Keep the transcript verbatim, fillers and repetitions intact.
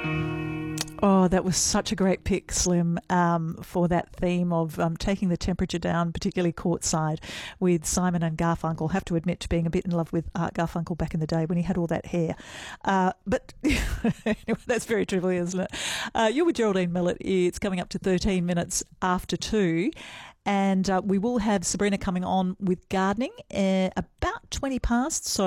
Oh, that was such a great pick, Slim, um, for that theme of um, taking the temperature down, particularly courtside with Simon and Garfunkel. Have to admit to being a bit in love with Art Garfunkel back in the day when he had all that hair. Uh, but anyway, that's very trivial, isn't it? Uh, you're with Geraldine Millett. It's coming up to thirteen minutes after two. And uh, we will have Sabrina coming on with gardening uh, about twenty past. So